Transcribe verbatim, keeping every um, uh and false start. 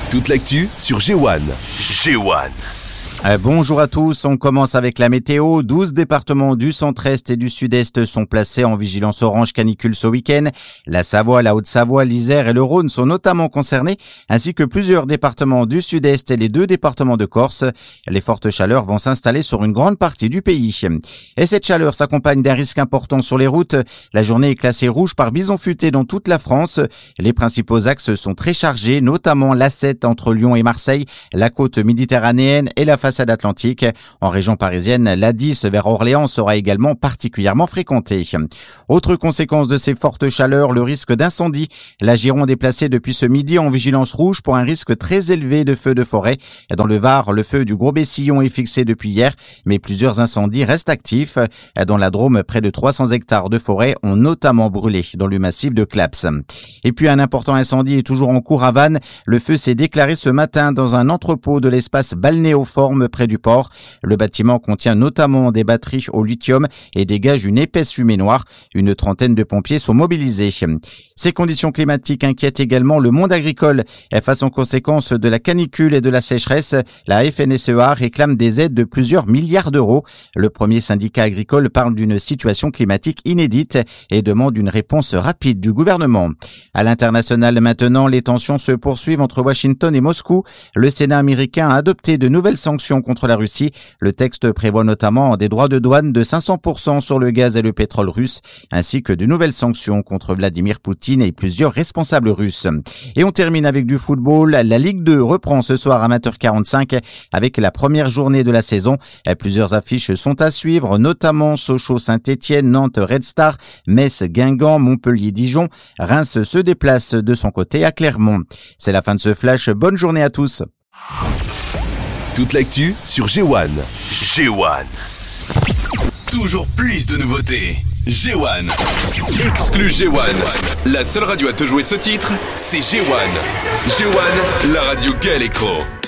Toute l'actu sur G un. G un. Euh, bonjour à tous, on commence avec la météo. douze départements du centre-est et du sud-est sont placés en vigilance orange canicule ce week-end. La Savoie, la Haute-Savoie, l'Isère et le Rhône sont notamment concernés, ainsi que plusieurs départements du sud-est et les deux départements de Corse. Les fortes chaleurs vont s'installer sur une grande partie du pays. Et cette chaleur s'accompagne d'un risque important sur les routes. La journée est classée rouge par bison futé dans toute la France. Les principaux axes sont très chargés, notamment l'A sept entre Lyon et Marseille, la côte méditerranéenne et la façade atlantique. En région parisienne, l'A dix vers Orléans sera également particulièrement fréquentée. Autre conséquence de ces fortes chaleurs, le risque d'incendie. La Gironde est placée depuis ce midi en vigilance rouge pour un risque très élevé de feux de forêt. Dans le Var, le feu du Gros Bessillon est fixé depuis hier, mais plusieurs incendies restent actifs. Dans la Drôme, près de trois cents hectares de forêt ont notamment brûlé dans le massif de Claps. Et puis un important incendie est toujours en cours à Vannes. Le feu s'est déclaré ce matin dans un entrepôt de l'espace balnéoforme près du port. Le bâtiment contient notamment des batteries au lithium et dégage une épaisse fumée noire. Une trentaine de pompiers sont mobilisés. Ces conditions climatiques inquiètent également le monde agricole. Face aux conséquences de la canicule et de la sécheresse, la F N S E A réclame des aides de plusieurs milliards d'euros. Le premier syndicat agricole parle d'une situation climatique inédite et demande une réponse rapide du gouvernement. À l'international maintenant, les tensions se poursuivent entre Washington et Moscou. Le Sénat américain a adopté de nouvelles sanctions contre la Russie. Le texte prévoit notamment des droits de douane de cinq cents pour cent sur le gaz et le pétrole russe, ainsi que de nouvelles sanctions contre Vladimir Poutine et plusieurs responsables russes. Et on termine avec du football. La Ligue deux reprend ce soir à vingt heures quarante-cinq avec la première journée de la saison. Plusieurs affiches sont à suivre, notamment Sochaux-Saint-Étienne, Nantes Red Star, Metz Guingamp, Montpellier-Dijon. Reims se déplace de son côté à Clermont. C'est la fin de ce flash. Bonne journée à tous. Toute l'actu sur G un. G un. Toujours plus de nouveautés. G un. Exclu G un. La seule radio à te jouer ce titre, c'est G un. G un, la radio Gay Electro.